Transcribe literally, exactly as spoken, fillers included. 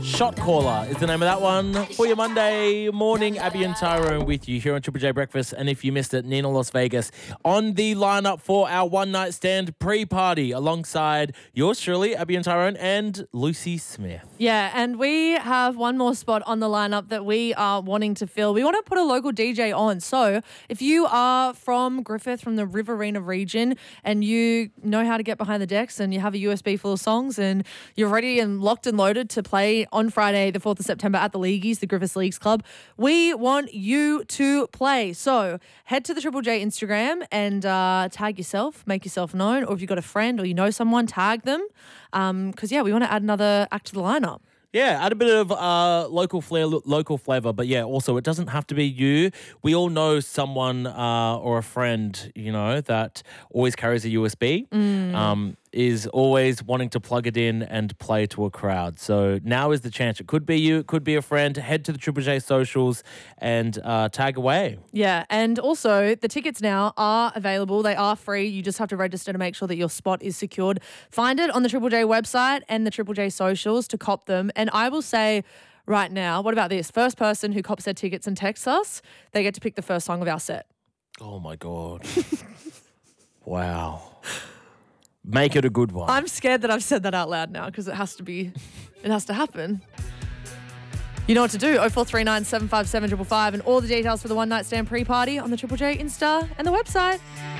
Shot Caller is the name of that one. For your Monday morning, Abby and Tyrone with you here on Triple J Breakfast. And if you missed it, Nina Las Vegas on the lineup for our one night stand pre-party alongside yours truly, Abby and Tyrone, and Lucy Smith. Yeah, and we have one more spot on the lineup that we are wanting to fill. We want to put a local D J on. So if you are from Griffith, from the Riverina region, and you know how to get behind the decks and you have a U S B full of songs and you're ready and locked and loaded to play on Friday, the fourth of September at the Leagueies, the Griffiths Leagues Club, we want you to play. So head to the Triple J Instagram and uh, tag yourself, make yourself known, or if you've got a friend or you know someone, tag them. Because, um, yeah, we want to add another act to the lineup. Yeah, add a bit of uh, local flair, lo- local flavour. But yeah, also it doesn't have to be you. We all know someone uh, or a friend, you know, that always carries a U S B, mm. um, is always wanting to plug it in and play to a crowd. So now is the chance. It could be you, it could be a friend. Head to the Triple J socials and uh, tag away. Yeah, and also the tickets now are available. They are free. You just have to register to make sure that your spot is secured. Find it on the Triple J website and the Triple J socials to cop them. And I will say right now, what about this? First person who cops their tickets and texts us, they get to pick the first song of our set. Oh, my God. Wow. Make it a good one. I'm scared that I've said that out loud now because it has to be, it has to happen. You know what to do. oh four three nine, seven five seven, five five five and all the details for the one night stand pre-party on the Triple J Insta and the website.